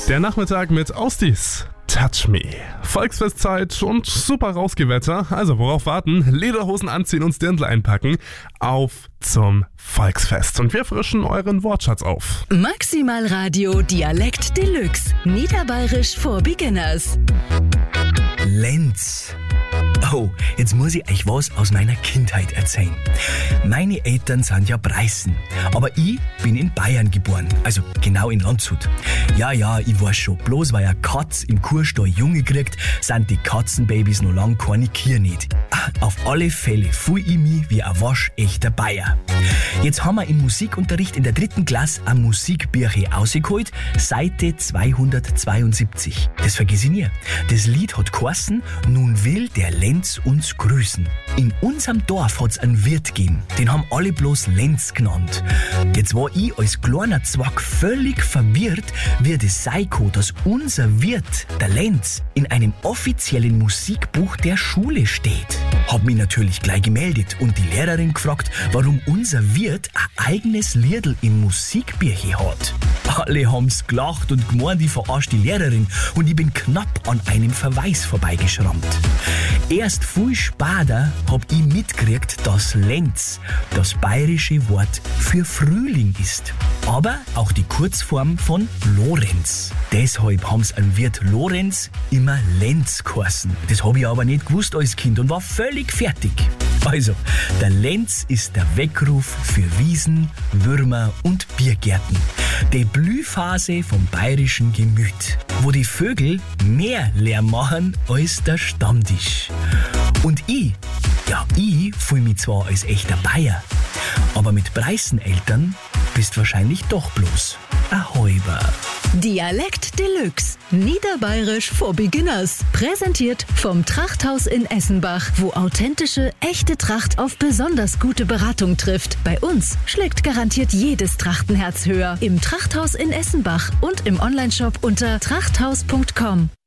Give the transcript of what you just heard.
Der Nachmittag mit Austis. Touch Me. Volksfestzeit und super Rausgewetter. Also worauf warten? Lederhosen anziehen und Dirndl einpacken. Auf zum Volksfest. Und wir frischen euren Wortschatz auf. Maximal Radio Dialekt Deluxe. Niederbayerisch for Beginners. Lenz. Oh, jetzt muss ich euch was aus meiner Kindheit erzählen. Meine Eltern sind ja Preußen, aber ich bin in Bayern geboren, also genau in Landshut. Ja, ich weiß schon, bloß weil eine Katz im Kuhstall Junge kriegt, sind die Katzenbabys noch lang keine Kier nicht. Auf alle Fälle fühl ich mich wie ein waschechter Bayer. Jetzt haben wir im Musikunterricht in der 3. Klasse ein Musikbücher rausgeholt, Seite 272. Das vergiss ich nie. Das Lied hat geheißen, nun will der Lenz uns grüßen. In unserem Dorf hat's einen Wirt gegeben, den haben alle bloß Lenz genannt. Jetzt war ich als kleiner Zwack völlig verwirrt, wie das sein kann, dass unser Wirt, der Lenz, in einem offiziellen Musikbuch der Schule steht. Hab mich natürlich gleich gemeldet und die Lehrerin gefragt, warum unser Wirt ein eigenes Liedl im Musikbücher hat. Alle haben's gelacht und gemeint, ich verarsche die Lehrerin und ich bin knapp an einem Verweis vorbeigeschrammt. Erst viel später hab ich mitgekriegt, dass Lenz das bayerische Wort für Frühling ist. Aber auch die Kurzform von Lorenz. Deshalb haben's an Wirt Lorenz immer Lenz geheißen. Das hab ich aber nicht gewusst als Kind und war völlig fertig. Also, der Lenz ist der Weckruf für Wiesen, Würmer und Biergärten. Die Blühphase vom bayerischen Gemüt, wo die Vögel mehr Lärm machen als der Stammtisch. Und ich fühl mich zwar als echter Bayer, aber mit Preußeneltern bist wahrscheinlich doch bloß ein Halber. Dialekt Deluxe. Niederbayerisch for Beginners. Präsentiert vom Trachthaus in Essenbach, wo authentische, echte Tracht auf besonders gute Beratung trifft. Bei uns schlägt garantiert jedes Trachtenherz höher. Im Trachthaus in Essenbach und im Onlineshop unter trachthaus.com.